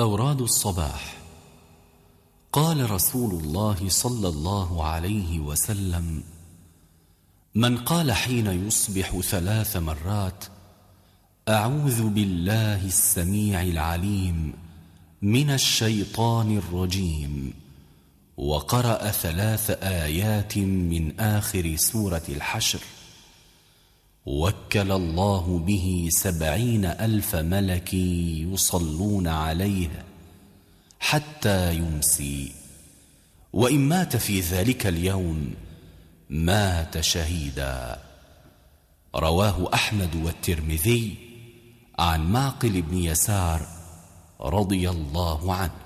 أوراد الصباح. قال رسول الله صلى الله عليه وسلم: من قال حين يصبح 3 مرات: أعوذ بالله السميع العليم من الشيطان الرجيم، وقرأ 3 آيات من آخر سورة الحشر، وكل الله به 70,000 ملك يصلون عليه حتى يمسي، وإن مات في ذلك اليوم مات شهيدا. رواه أحمد والترمذي عن معقل بن يسار رضي الله عنه.